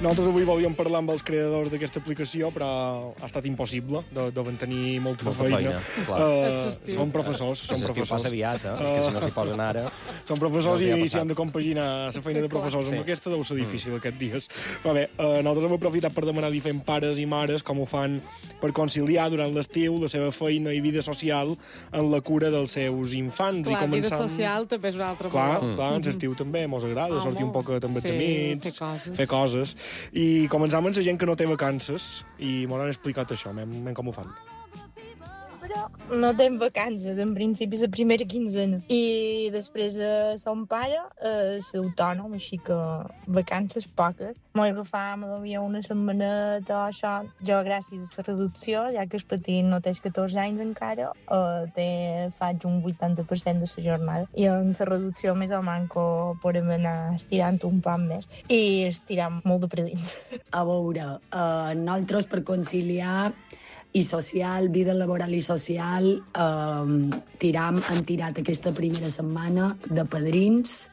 Nosaltres avui volíem parlar amb els creadors d'aquesta aplicació, però ha estat impossible, deuen tenir molta feina. Són professors. L'estiu passa aviat, és que si no s'hi posen ara... Són professors i si han de compaginar la feina de professors amb aquesta deu ser difícil aquests dies. Però bé, nosaltres hem aprofitat per demanar a diferents pares i mares com ho fan per conciliar durant l'estiu la seva feina i vida social en la cura dels seus infants. Clar, vida social també és una altra Clar, en l'estiu també mos agrada sortir un poc també amb els amics, fer coses. I començam amb la gent que no té vacances i m'ho han explicat això, com ho fan. Però no tenim vacances, en principi la primera quinzena. I després son pare és autònom, així que vacances poques. M'ho agafàvem una setmaneta o això. Jo, gràcies a la reducció, ja que el petit no té 14 anys encara, faig un 80% de la jornada. I en la reducció més o manco podem anar estirant un poc més. I estiram molt de predins. A veure, nosaltres per conciliar i social, vida laboral i social, han tirat aquesta primera setmana de padrins.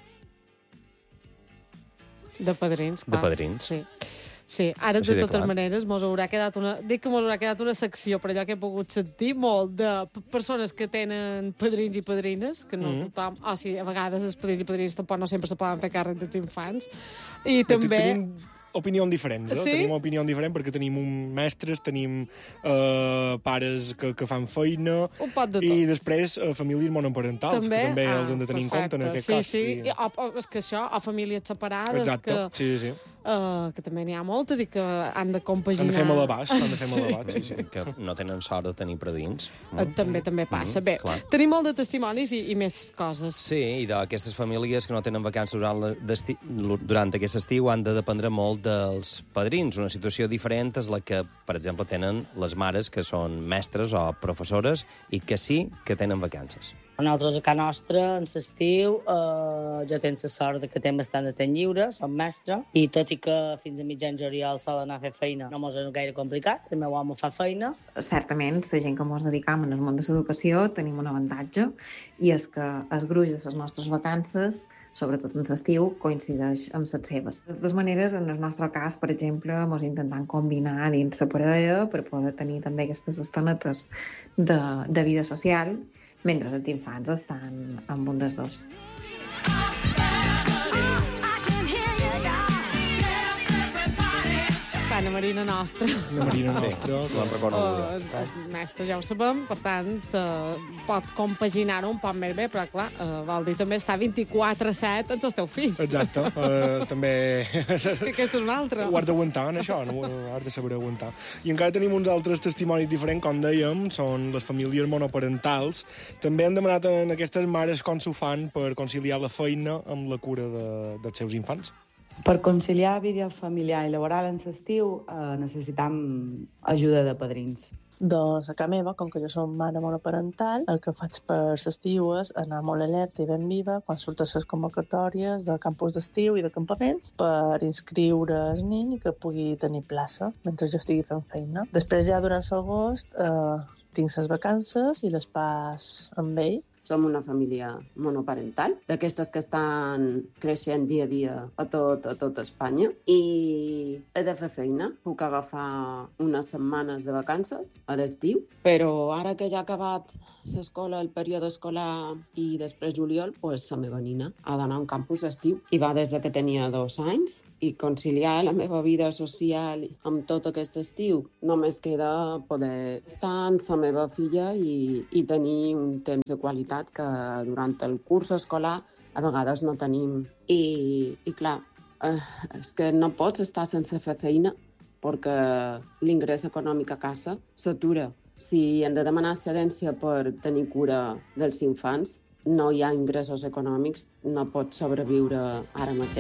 De padrins, clar. De padrins. Sí, ara de totes maneres mos haurà quedat una secció, per allò que he pogut sentir molt de persones que tenen padrins i padrines, que no tothom, o sigui, a vegades els padrins i padrines tampoc no sempre se poden fer càrrec dels infants, i també... Tenim opinions diferents, Sí? Tenim opinió diferent perquè tenim mestres, tenim pares que fan feina, Un pot de tot. i després famílies monoparentals, que també els hem de tenir en compte en aquest cas. Sí. És que això, o famílies separades, Exacte, que també n'hi ha moltes i que han de compaginar. Han de fer malabars, sí. Que no tenen sort de tenir predins. També passa. Bé, tenim molt de testimonis i més coses. Sí, i d'aquestes famílies que no tenen vacances durant aquest estiu han de dependre molt dels padrins. Una situació diferent és la que, per exemple, tenen les mares que són mestres o professores i que sí que tenen vacances. Nosaltres a casa nostra, en l'estiu, jo tenc la sort que tenc bastant de temps lliure, som mestre, i tot i que fins a mitjan juliol sol anar a fer feina, no mos és gaire complicat, el meu home fa feina. Certament, la gent que mos dedicam en el món de l'educació tenim un avantatge, i és que el gruix de les nostres vacances, sobretot en l'estiu, coincideix amb les seves. De totes maneres, en el nostre cas, per exemple, mos intentem combinar dins la parella per poder tenir també aquestes estonetes de vida social, mentre els infants estan amb un dels dos. La Marina nostra. La Marina nostra. Me'n recordo. És mestre, ja ho sabem, per tant, pot compaginar-ho un poc més bé, però clar, vol dir també estar 24/7 amb els teus fills. Exacte, també... Que aquesta és una altra. Ho has d'aguantar, en això, no? Has de saber aguantar. I encara tenim uns altres testimonis diferents, com dèiem, són les famílies monoparentals. També han demanat en aquestes mares com s'ho fan per conciliar la feina amb la cura dels seus infants. Per conciliar vida familiar i laboral en l'estiu necessitam ajuda de padrins. Doncs a casa meva, com que jo som mare monoparental, el que faig per l'estiu és anar molt alerta i ben viva quan surten les convocatòries de campus d'estiu i de campaments per inscriure el nen i que pugui tenir plaça mentre jo estigui fent feina. Després ja durant l'agost tinc les vacances i les pas amb ell. Som una família monoparental, d'aquestes que estan creixent dia a dia a tot Espanya, i he de fer feina. Puc agafar unes setmanes de vacances a l'estiu, però ara que ja ha acabat l'escola, el període escolar i després juliol, pues, la meva nina ha d'anar a un campus d'estiu i va des que tenia 2 anys, i conciliar la meva vida social amb tot aquest estiu només queda poder estar amb la meva filla i tenir un temps de qualitat que durant el curs escolar a vegades no tenim. I clar, és que no pots estar sense fer feina perquè l'ingrés econòmic a casa s'atura. Si hem de demanar excedència per tenir cura dels infants, no hi ha ingressos econòmics, no pots sobreviure ara mateix.